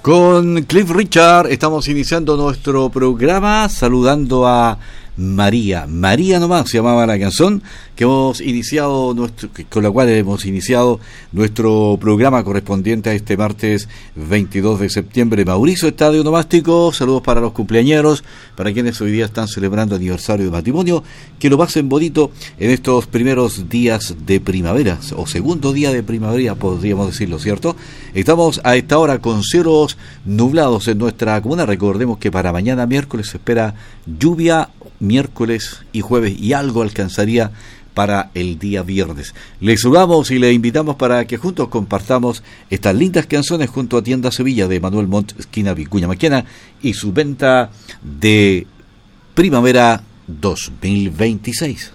Con Cliff Richard estamos iniciando nuestro programa saludando a María nomás se llamaba la canción que hemos iniciado con la cual hemos iniciado nuestro programa correspondiente a este martes 22 de septiembre. Mauricio Estadio Nomástico, saludos para los cumpleañeros, para quienes hoy día están celebrando aniversario de matrimonio, que lo pasen bonito en estos primeros días de primavera, o segundo día de primavera podríamos decirlo, ¿cierto? Estamos a esta hora con cielos nublados en nuestra comuna. Recordemos que para mañana miércoles se espera lluvia, miércoles y jueves, y algo alcanzaría para el día viernes. Les saludamos y les invitamos para que juntos compartamos estas lindas canciones junto a Tienda Sevilla de Manuel Montt, esquina Vicuña Maquena, y su venta de primavera 2026.